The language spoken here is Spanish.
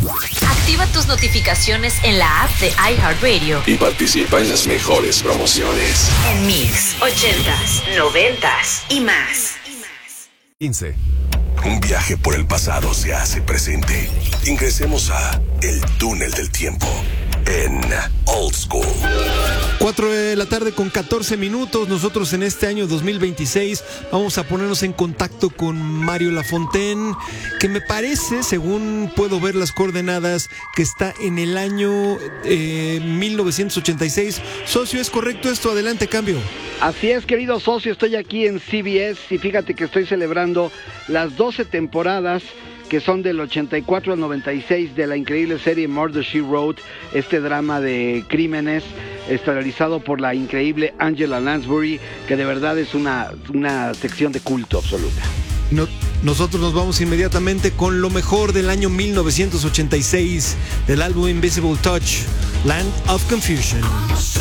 Activa tus notificaciones en la app de iHeartRadio y participa en las mejores promociones. en Mix, 80s, 90s y más. 15. Un viaje por el pasado se hace presente. Ingresemos a El Túnel del Tiempo en Old School. 4 de la tarde con 14 minutos. Nosotros en este año 2026 vamos a ponernos en contacto con Mario Lafontaine, que me parece, según puedo ver las coordenadas, que está en el año 1986. Socio, ¿es correcto esto? Adelante, cambio. Así es, querido socio, estoy aquí en CBS y fíjate que estoy celebrando las 12 temporadas que son del 84 al 96 de la increíble serie Murder, She Wrote, este drama de crímenes realizado por la increíble Angela Lansbury, que de verdad es una sección de culto absoluta. Nosotros nos vamos inmediatamente con lo mejor del año 1986 del álbum Invisible Touch, Land of Confusion.